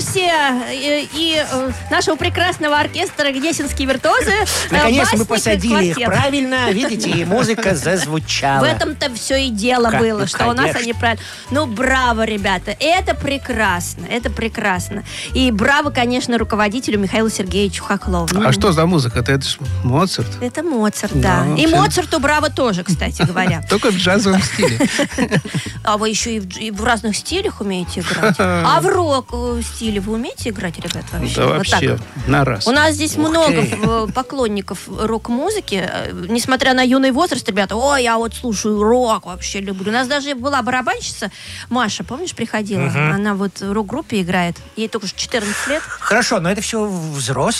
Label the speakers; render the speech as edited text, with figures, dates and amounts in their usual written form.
Speaker 1: все и нашего прекрасного оркестра «Гнесинские виртуозы».
Speaker 2: Наконец мы
Speaker 1: Басник и
Speaker 2: посадили их
Speaker 1: квартет.
Speaker 2: правильно, видите, и музыка зазвучала.
Speaker 1: В этом-то все и дело
Speaker 2: Как?
Speaker 1: было,
Speaker 2: Ну,
Speaker 1: что у нас
Speaker 2: конечно.
Speaker 1: они правильно. Ну, браво, ребята, это прекрасно, это прекрасно. И браво, конечно, руководителю Михаилу Сергеевичу Хохлову.
Speaker 3: А что за музыка? Это же Моцарт.
Speaker 1: Это Моцарт, да.
Speaker 3: Ну,
Speaker 1: И
Speaker 3: вообще.
Speaker 1: Моцарту браво тоже, кстати говоря.
Speaker 3: Только в джазовом стиле.
Speaker 1: А вы еще и в разных стилях умеете играть? А в рок-стиле вы умеете играть, ребят, вообще?
Speaker 3: Да
Speaker 1: Вот так
Speaker 3: вообще,
Speaker 1: вот.
Speaker 3: на раз.
Speaker 1: У нас здесь
Speaker 2: Ух
Speaker 1: много
Speaker 2: ты.
Speaker 1: поклонников рок-музыки. Несмотря на юный возраст, ребята, ой, я вот слушаю рок, вообще люблю. У нас даже была барабанщица Маша, помнишь, приходила? Она вот в рок-группе играет. Ей только 14 лет.
Speaker 2: Хорошо, но это все взрослые